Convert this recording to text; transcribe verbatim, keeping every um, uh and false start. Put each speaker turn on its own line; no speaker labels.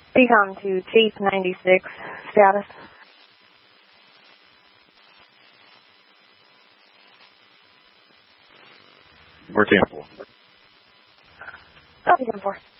Recon to Chase ninety-six, status.
We're ten four.
Copy ten four.